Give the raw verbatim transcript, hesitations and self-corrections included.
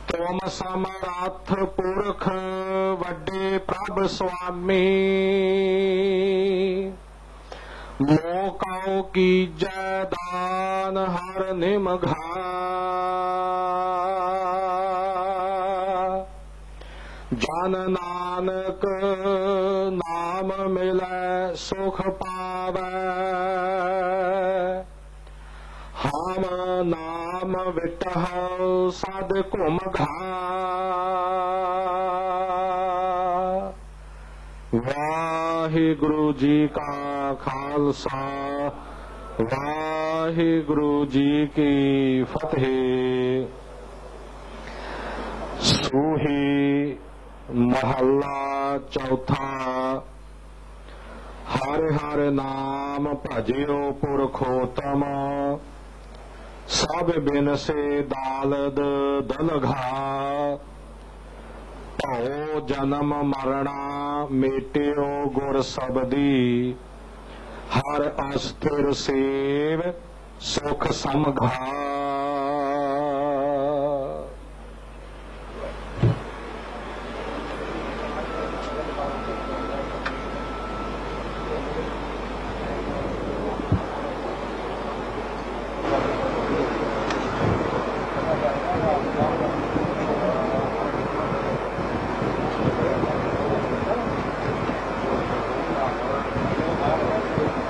ਤੁਮ ਸਮਰੱਥ ਪੁਰਖ ਵੱਡੇ ਪ੍ਰਭ ਸੁਆਮੀ, ਮੋਹ ਕਉ ਕੀਜੈ ਦਾਨ ਹਰ ਨਿਮਘਾ। ਜਨ ਨਾਨਕ ਨਾਮ ਮਿਲੈ ਸੁਖ ਪਾਵੈ, ਹਮ ਨਾਮ ਵਿਟਹੁ ਸਦ ਘੁਮ ਘਾ। ਵਾਹਿਗੁਰੂ ਜੀ ਕਾ ਖਾਲਸਾ, ਵਾਹਿਗੁਰੂ ਜੀ ਕੀ ਫਤਿਹ। ਸੂਹੀ ਮਹੱਲਾ ਚੌਥਾ। ਹਰਿ ਹਰਿ ਨਾਮ ਭਜਿਓ ਪੁਰਖੋਤਮ, ਸਭ ਬਿਨਸੇ ਦਾਲਦ ਦਲਘਾ। ਭਉ ਜਨਮ ਮਰਣਾ ਮੇਟਿਓ ਗੁਰ ਸਬਦੀ, ਹਰਿ ਅਸਥਿਰ ਸੇਵ ਸੁਖ ਸਮਘਾ।